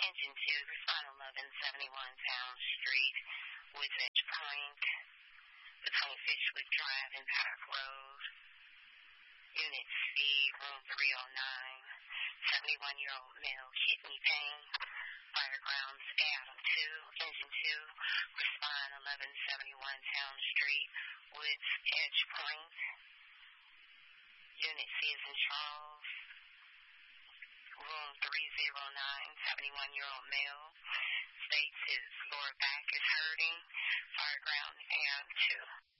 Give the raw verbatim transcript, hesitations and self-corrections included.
Engine two, respond eleven seventy-one Town Street, Woods Edge Point, between Fishwood Drive and Park Road. Unit C, room three oh nine, seventy-one-year-old male, kidney pain. Fire grounds, Adam two, Engine two, respond eleven seventy-one Town Street, Woods Edge Point. Unit C is in Charles, room three oh nine, seventy-one-year-old male, states his lower back is hurting. Fire ground, Adam two.